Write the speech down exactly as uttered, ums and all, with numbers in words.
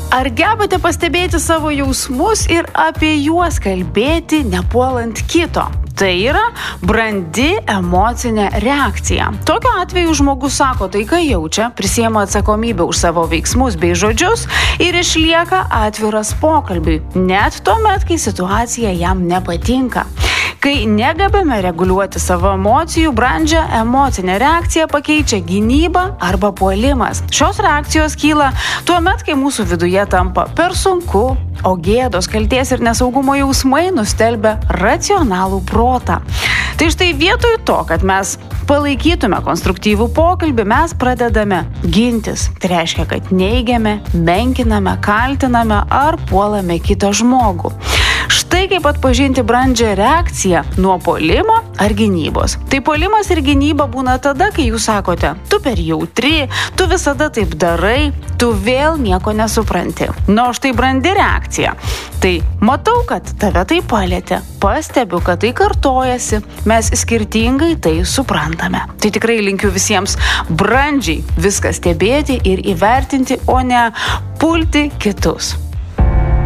Ar gebate pastebėti savo jausmus ir apie juos kalbėti, nepuolant kito? Tai yra brandi emocinė reakcija. Tokiu atveju žmogus sako tai, ką jaučia, prisiema atsakomybę už savo veiksmus bei žodžius ir išlieka atviras pokalbiui, net tuomet, kai situacija jam nepatinka. Kai negebame reguliuoti savo emocijų, brandžią emocinę reakciją pakeičia gynyba arba puolimas. Šios reakcijos kyla tuomet, kai mūsų viduje tampa per sunku, o gėdos, kaltės ir nesaugumo jausmai nustelbia racionalų protą. Tai štai vietoj to, kad mes palaikytume konstruktyvų pokalbį, mes pradedame gintis. Tai reiškia, kad neigiame, menkiname, kaltiname ar puolame kitą žmogų. Štai kaip atpažinti brandžią reakciją nuo puolimo ar gynybos. Tai puolimas ir gynyba būna tada, kai jūs sakote, tu per jautri, tu visada taip darai, tu vėl nieko nesupranti. Na, štai brandi reakcija. Tai matau, kad tave tai palietė, pastebiu, kad tai kartojasi, mes skirtingai tai suprantame. Tai tikrai linkiu visiems brandžiai viską stebėti ir įvertinti, o ne pulti kitus.